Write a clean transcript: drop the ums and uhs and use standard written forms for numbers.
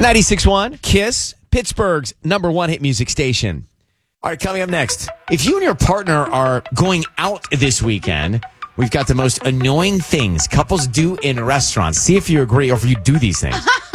96.1 KISS, Pittsburgh's #1 hit music station. All right, coming up next. If you and your partner are going out this weekend, we've got the most annoying things couples do in restaurants. See if you agree or if you do these things.